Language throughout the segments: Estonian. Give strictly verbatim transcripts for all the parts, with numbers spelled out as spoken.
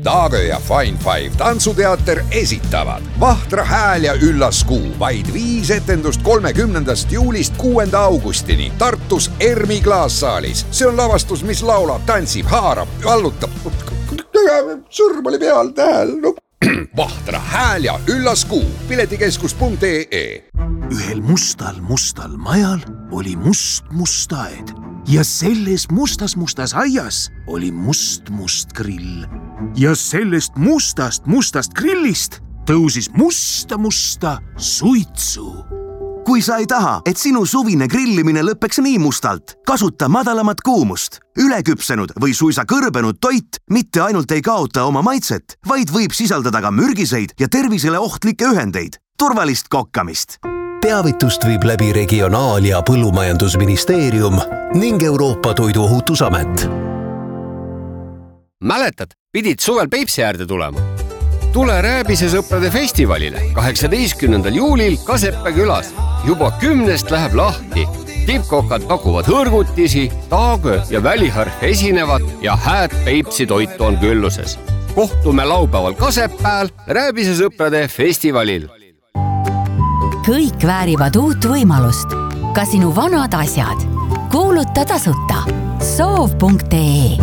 Taagö ja Fine Five tantsuteater esitavad Vahtra hääl ja üllas kuu. Vaid viis etendust kolmekümnendast juulist kuuenda augustini Tartus Ermi klaassaalis. See on lavastus, mis laulab, tantsib, haarab, vallutab. Sõrm oli peal tähel. No. Vahtra hääl ja üllas kuu. piletikeskus punkt ee. Ühel mustal mustal majal oli must must aed. Ja selles mustas mustas aias oli must must grill. Ja sellest mustast mustast grillist tõusis musta musta suitsu. Kui sa ei taha, et sinu suvine grillimine lõpeks nii mustalt, kasuta madalamat kuumust. Üleküpsenud või suisa kõrbenud toit mitte ainult ei kaota oma maitset, vaid võib sisaldada ka mürgiseid ja tervisele ohtlikke ühendeid. Turvalist kokkamist! Teavitust viib läbi Regionaal- ja Põllumajandusministeerium ning Euroopa Toiduohutusamet. Mäletad, pidid suvel Peipsi äärde tulema? Tule Rääbise sõprade festivalile kaheksateistkümnendal juulil Kasepää külas. Juba kümnest läheb lahti. Tippkokad pakuvad hõrgutisi, Taagö ja Väliharf esinevad ja hääd Peipsi toitu on külluses. Kohtume laupäeval Kasepääl Rääbise sõprade festivalil. Kõik väärivad uut võimalust. Ka sinu vanad asjad. Kuuluta tasuta. soov punkt ee.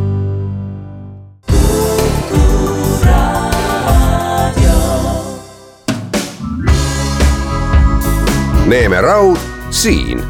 Neeme Raud siin.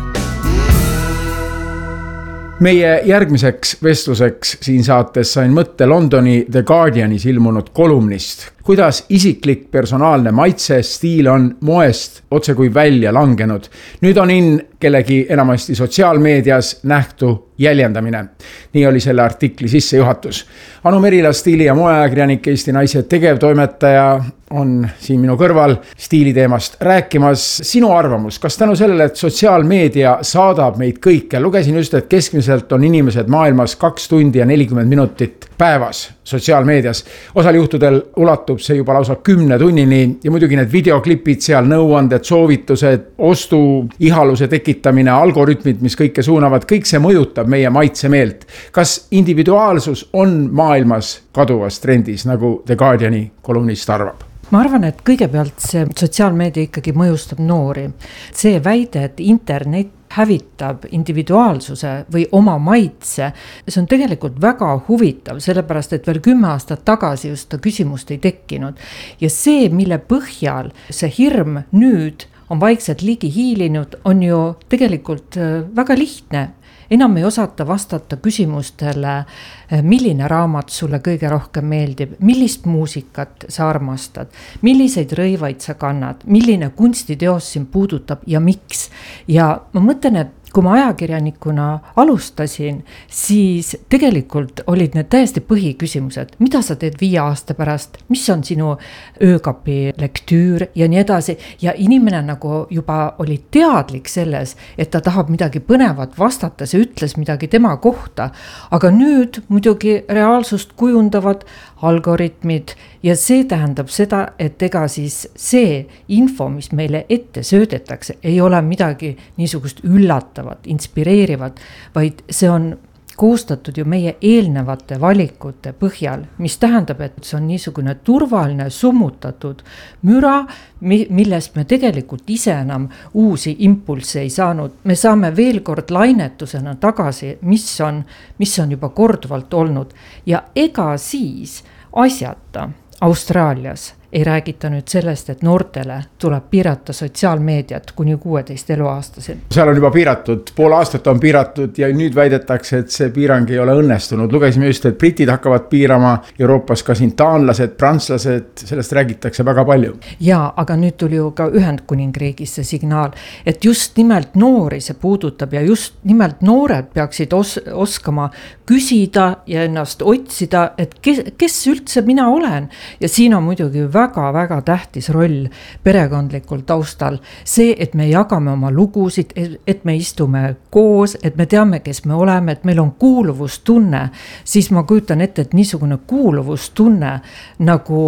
Meie järgmiseks vestluseks siin saates sain mõtte Londoni The Guardianis ilmunud kolumnist, kuidas isiklik personaalne maitse stiil on moest otse kui välja langenud. Nüüd on in kellegi enamasti sotsiaalmeedias nähtu jäljendamine. Nii oli selle artikli sissejuhatus. Anu Merila, stiili- ja moeajakirjanik, Eesti Naise tegevtoimetaja on siin minu kõrval stiiliteemast rääkimas. Sinu arvamus, kas tänu sellele, et sotsiaalmeedia saadab meid kõike? Lugesin just, et keskmiselt on inimesed maailmas kaks tundi ja nelikümmend minutit päevas sotsiaalmeedias. Osal juhtudel ulatub see juba lausa kümne tunnini ja muidugi need videoklipid seal, nõuanded, soovitused, ostu, ihaluse tekitamine, algoritmid, mis kõike suunavad, kõik see mõjutab meie maitsemeelt. Kas individuaalsus on maailmas kaduvas trendis, nagu The Guardiani kolumnist arvab? Ma arvan, et kõigepealt see sotsiaalmeedia ikkagi mõjustab noori. See väide, et internet hävitab individuaalsuse või oma maitse, see on tegelikult väga huvitav, sellepärast et veel kümme aastat tagasi just küsimust ei tekkinud. Ja see, mille põhjal see hirm nüüd on vaikselt ligi hiilinud, on ju tegelikult väga lihtne. Enam ei osata vastata küsimustele, milline raamat sulle kõige rohkem meeldib, millist muusikat sa armastad, milliseid rõivaid sa kannad, milline kunstiteos siin puudutab ja miks. Ja ma mõtlen, et kui ma ajakirjanikuna alustasin, siis tegelikult olid need täiesti põhiküsimused. Mida sa teed viie aasta pärast? Mis on sinu öökapi lektüür ja nii edasi? Ja inimene nagu juba oli teadlik selles, et ta tahab midagi põnevat vastata, see ütles midagi tema kohta. Aga nüüd muidugi reaalsust kujundavad algoritmid ja see tähendab seda, et ega siis see info, mis meile ette söödetakse, ei ole midagi niisugust üllatavat, inspireerivat, vaid see on koostatud ju meie eelnevate valikute põhjal, mis tähendab, et see on niisugune turvaline, summutatud müra, millest me tegelikult ise enam uusi impulse ei saanud. Me saame veel kord lainetusena tagasi, mis on, mis on juba korduvalt olnud. Ja ega siis asjata Austraalias ei räägita nüüd sellest, et noortele tuleb piirata sotsiaalmeediat kuni kuueteist eluaastasel. Seal on juba piiratud, pool aastat on piiratud ja nüüd väidetakse, et see piirang ei ole õnnestunud. Lugesime just, et britid hakkavad piirama, Euroopas ka siin taanlased, prantslased, sellest räägitakse väga palju. Ja, aga nüüd tuli ju ka Ühendkuningriigis see signaal, et just nimelt noori see puudutab ja just nimelt noored peaksid os- oskama küsida ja ennast otsida, et kes, kes üldse mina olen. Ja siin on muidugi väga-väga tähtis roll perekondlikul taustal. See, et me jagame oma lugusid, et me istume koos, et me teame, kes me oleme, et meil on kuuluvustunne, siis ma kujutan ette, et niisugune kuuluvustunne nagu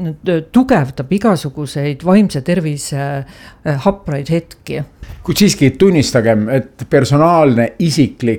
tugevdab igasuguseid vaimse tervise hapraid hetki. Kuid siiski tunnistagem, et personaalne, isiklik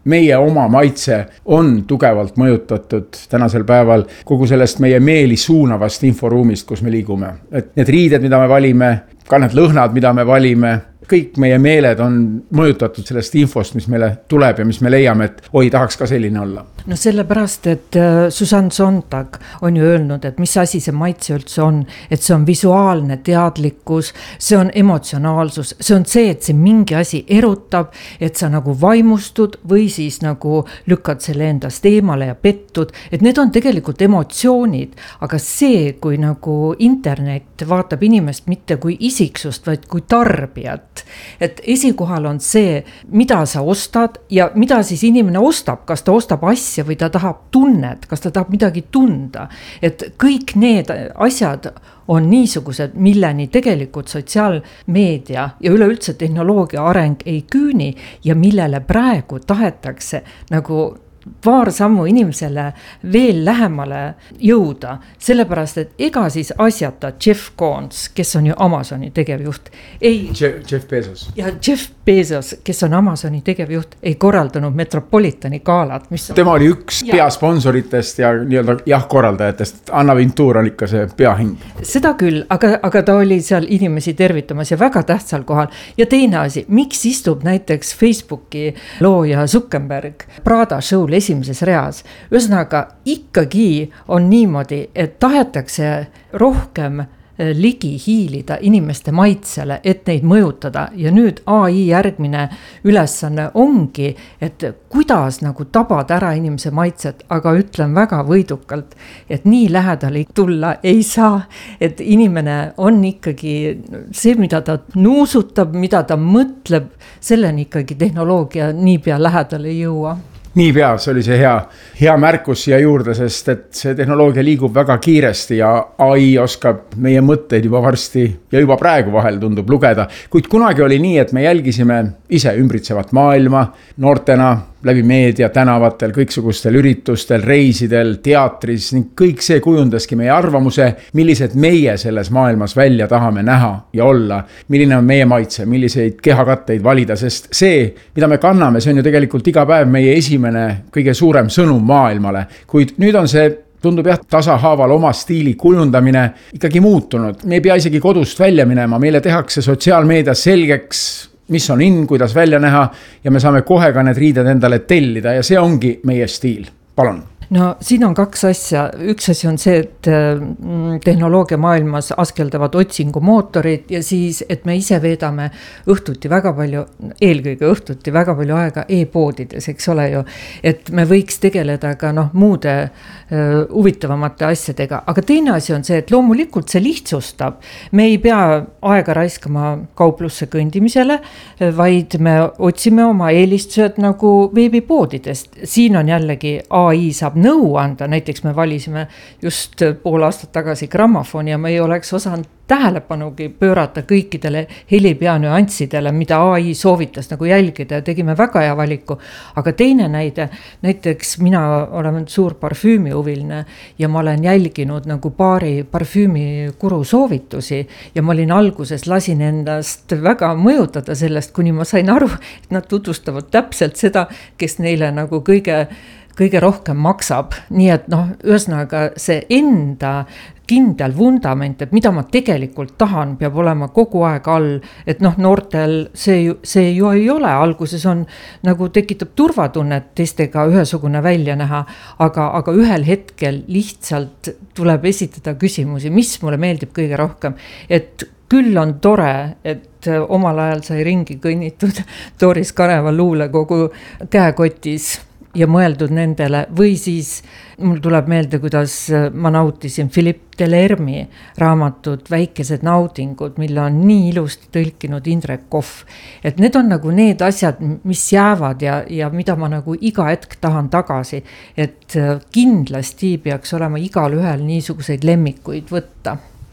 meie oma maitse on tugevalt mõjutatud tänasel päeval kogu sellest meie meeli suunavast inforuumist, kus me liigume. Et need riided, mida me valime, ka need lõhnad, mida me valime, kõik meie meeled on mõjutatud sellest infost, mis meile tuleb ja mis me leiame, et oi, tahaks ka selline olla. No sellepärast, et Susanne Sontag on ju öelnud, et mis asi see maitse üldse on, et see on visuaalne teadlikkus, see on emotsionaalsus, see on see, et see mingi asi erutab, et sa nagu vaimustud või siis nagu lükkad selle endast eemale ja pettud, et need on tegelikult emotsioonid, aga see, kui nagu internet vaatab inimest mitte kui isiksust, vaid kui tarbijat, et esikohal on see, mida sa ostad ja mida siis inimene ostab, kas ta ostab asja või ta tahab tunnet, kas ta tahab midagi tunda, et kõik need asjad on niisugused, milleni tegelikult sotsiaalmeedia ja üleüldse tehnoloogia areng ei küüni ja millele praegu tahetakse nagu paar sammu inimesele veel lähemale jõuda, sellepärast, et ega siis asjata Jeff Koons, kes on ju Amazoni tegevjuht, ei... Jeff, Jeff Bezos. Ja Jeff Bezos, kes on Amazoni tegevjuht, ei korraldanud Metropolitani gaalat, mis on... Tema oli üks ja. peasponsoritest ja nii-öelda jah korraldajatest, Anna Vintur on ikka see peahing. Seda küll, aga, aga ta oli seal inimesi tervitamas ja väga tähtsal kohal. Ja teine asi, miks istub näiteks Facebooki looja Zuckerberg Prada show esimeses reas. Ühesõnaga ikkagi on niimoodi, et tahetakse rohkem ligi hiilida inimeste maitsele, et neid mõjutada ja nüüd A I järgmine ülesanne ongi, et kuidas nagu tabada ära inimese maitset, aga ütlen väga võidukalt, et nii lähedale tulla ei saa, et inimene on ikkagi see, mida ta nuusutab, mida ta mõtleb, selleni ikkagi tehnoloogia niipea lähedale ei jõua. Niipea, see oli see hea, hea märkus siia juurde, sest et see tehnoloogia liigub väga kiiresti ja A I oskab meie mõtteid juba varsti ja juba praegu vahel tundub lugeda. Kuid kunagi oli nii, et me jälgisime ise ümbritsevat maailma noortena läbi meedia, tänavatel, kõiksugustel üritustel, reisidel, teatris ning kõik see kujundaski meie arvamuse, millised meie selles maailmas välja tahame näha ja olla, milline on meie maitse, milliseid kehakatteid valida, sest see, mida me kanname, see on ju tegelikult iga päev meie esimene kõige suurem sõnum maailmale, kuid nüüd on see tundub jah, tasahaaval oma stiili kujundamine ikkagi muutunud. Me ei pea isegi kodust välja minema, meile tehakse sotsiaalmeedias selgeks, mis on in, kuidas välja näha ja me saame kohe ka need riided endale tellida ja see ongi meie stiil. Palun. No siin on kaks asja. Üks asi on see, et tehnoloogia maailmas askeldavad otsingumootorid ja siis, et me ise veedame õhtuti väga palju, eelkõige õhtuti väga palju aega e-poodides, eks ole ju, et me võiks tegeleda ka noh, muude uh, huvitavamate asjadega. Aga teine asi on see, et loomulikult see lihtsustab. Me ei pea aega raiskama kauplusse kõndimisele, vaid me otsime oma eelistused nagu veebipoodidest. Siin on jällegi A I saab nõu anda, näiteks me valisime just pool aastat tagasi grammofoni ja me ei oleks osanud tähelepanugi pöörata kõikidele helipeanüanssidele, mida A I soovitas nagu jälgida ja tegime väga hea valiku. Aga teine näide, näiteks mina olen suur parfüümihuviline ja ma olen jälginud nagu paari parfüümikuru soovitusi ja ma olin alguses lasin endast väga mõjutada sellest, kuni ma sain aru, et nad tutvustavad täpselt seda, kes neile nagu kõige kõige rohkem maksab, nii et noh, ühesõnaga see enda kindel vundament, et mida ma tegelikult tahan, peab olema kogu aeg all, et noh, noortel see, see ju ei ole, alguses on nagu tekitab turvatunnet teistega ühesugune välja näha, aga, aga ühel hetkel lihtsalt tuleb esitada küsimusi, mis mulle meeldib kõige rohkem, et küll on tore, et omal ajal sai ringi kõnnitud Doris Kareva luulekogu käekotis ja mõeldud nendele, või siis mul tuleb meelde, kuidas ma nautisin Philippe Delermi raamatut Väikesed naudingud, mille on nii ilusti tõlkinud Indrek Kohv. Et need on nagu need asjad, mis jäävad ja, ja mida ma nagu iga hetk tahan tagasi, et kindlasti peaks olema igal ühel niisuguseid lemmikuid võtta.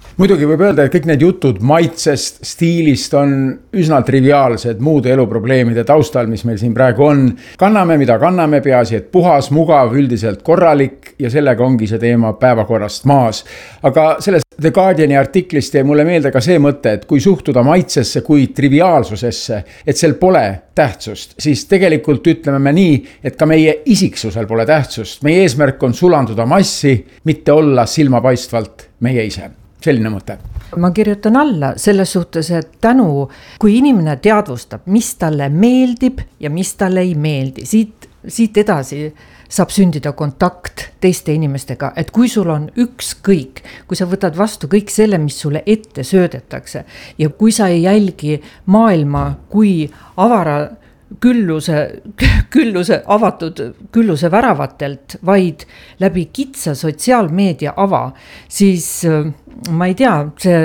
muidugi võib öelda, et kõik need jutud maitsest, stiilist on üsna triviaalsed muude eluprobleemide taustal, mis meil siin praegu on. Kanname, mida kanname, peaasi, et puhas, mugav, üldiselt korralik ja sellega ongi see teema päevakorrast maas. Aga selles The Guardiani artiklist jäi mulle meelde ka see mõte, et kui suhtuda maitsesse kui triviaalsusesse, et sel pole tähtsust, siis tegelikult ütleme me nii, et ka meie isiksusel pole tähtsust. Meie eesmärk on sulanduda massi, mitte olla silmapaistvalt meie ise. Selline mõte. Ma kirjutan alla selles suhtes, et tänu, kui inimene teadvustab, mis talle meeldib ja mis talle ei meeldi, siit, siit edasi saab sündida kontakt teiste inimestega, et kui sul on ükskõik, kui sa võtad vastu kõik selle, mis sulle ette söödetakse ja kui sa ei jälgi maailma kui avara külluse, külluse avatud külluse väravatelt, vaid läbi kitsa sotsiaalmeedia ava, siis ma ei tea, see,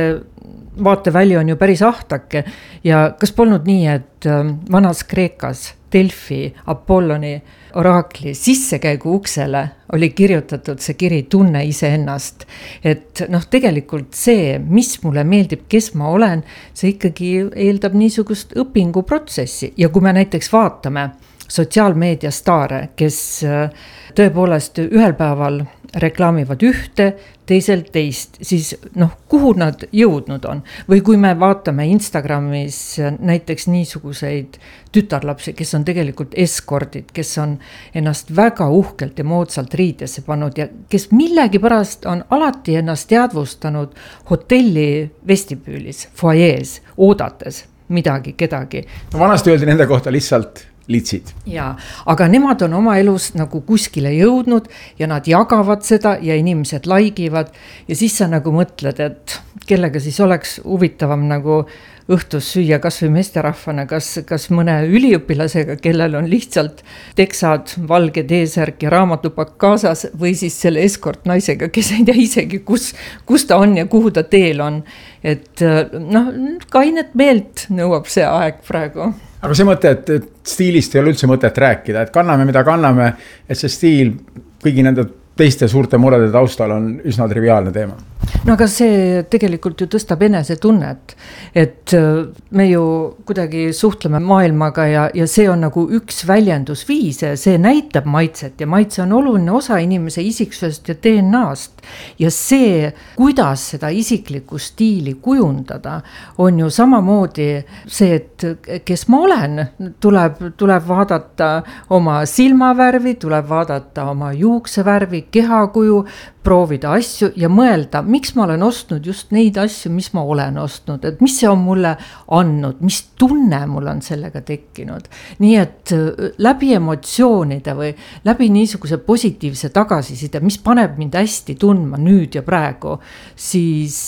see vaateväli on ju päris ahtake ja kas polnud nii, et vanas Kreekas Delfi Apolloni oraakli sissekäigu uksele oli kirjutatud see kiri tunne iseennast, et noh, tegelikult see, mis mulle meeldib, kes ma olen, see ikkagi eeldab niisugust õpinguprotsessi ja kui me näiteks vaatame sotsiaalmeedia staare, kes tõepoolest ühel päeval reklaamivad ühte, teisel teist, siis noh, kuhu nad jõudnud on? Või kui me vaatame Instagramis näiteks niisuguseid tütarlapsi, kes on tegelikult eskordid, kes on ennast väga uhkelt ja moodsalt riidesse pannud ja kes millegi pärast on alati ennast teadvustanud hotelli vestibüülis, foajees, oodates midagi, kedagi. No, vanasti öeldi nende kohta lihtsalt litsid. Ja, aga nemad on oma elus nagu kuskile jõudnud ja nad jagavad seda ja inimesed laigivad ja siis sa nagu mõtled, et kellega siis oleks huvitavam nagu õhtus süüa kas või meesterahvana, kas, kas mõne üliõpilasega, kellel on lihtsalt teksad, valge teesärk ja raamatupakk kaasas või siis selle eskort naisega, kes ei tea isegi, kus, kus ta on ja kuhu ta teel on. Et noh, kainet meelt nõuab see aeg praegu. Aga see mõte, et, et stiilist ei ole üldse mõtet rääkida, et kanname, mida kanname, et see stiil kõigi nende teiste suurte murede taustal on üsna triviaalne teema. No aga see tegelikult ju tõstab enese tunnet, et me ju kuidagi suhtleme maailmaga ja, ja see on nagu üks väljendusviis, see näitab maitset ja maitse on oluline osa inimese isiksusest ja D N A-st ja see, kuidas seda isiklikku stiili kujundada, on ju samamoodi see, et kes ma olen, tuleb, tuleb vaadata oma silmavärvi, tuleb vaadata oma juuksevärvi, kehakuju, proovida asju ja mõelda, miks ma olen ostnud just neid asju, mis ma olen ostnud, et mis see on mulle andnud, mis tunne mul on sellega tekkinud. Nii et läbi emotsioonide või läbi niisuguse positiivse tagasiside, mis paneb mind hästi tundma nüüd ja praegu, siis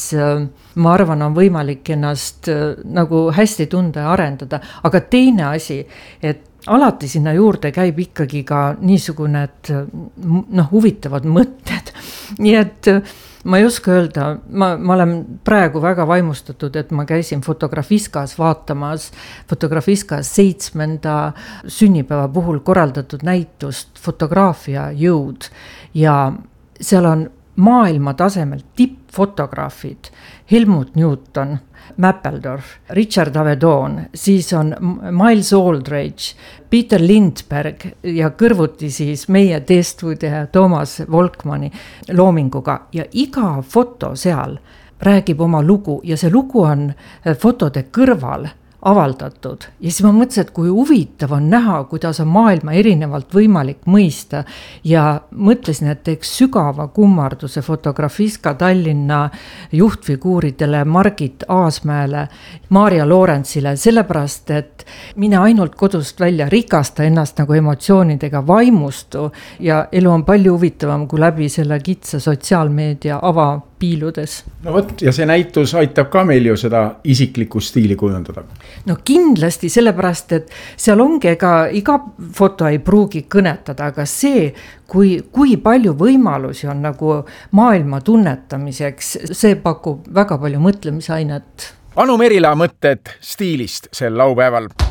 ma arvan, on võimalik ennast nagu hästi tunda ja arendada. Aga teine asi, et alati sinna juurde käib ikkagi ka niisugune, et noh, huvitavad mõtted. Nii et ma ei oska öelda, ma, ma olen praegu väga vaimustatud, et ma käisin Fotografiskas vaatamas Fotografiskas seitsmenda sünnipäeva puhul korraldatud näitust Fotograafia jõud ja seal on maailma tasemel tippfotograafid, Helmut Newton, Mappeldorf, Richard Avedon, siis on Miles Aldridge, Peter Lindberg ja kõrvuti siis meie teestuude ja Toomas Volkmanni loominguga ja iga foto seal räägib oma lugu ja see lugu on fotode kõrval avaldatud ja siis ma mõtlesin, et kui huvitav on näha, kuidas on maailma erinevalt võimalik mõista ja mõtlesin, et teeks sügava kummarduse Fotografiska Tallinna juhtfiguuridele Margit Aasmäele, Maarja Loorentsile, sellepärast, et mine ainult kodust välja, rikasta ennast nagu emotsioonidega, vaimustu ja elu on palju huvitavam kui läbi selle kitsa sotsiaalmeedia ava piiludes. No võt, ja see näitus aitab ka meil ju seda isiklikku stiili kujundada. No kindlasti, sellepärast, et seal ongi, ega iga foto ei pruugi kõnetada, aga see, kui, kui palju võimalusi on nagu maailma tunnetamiseks, see pakub väga palju mõtlemisainet. Anu Merila mõtted stiilist sel laupäeval.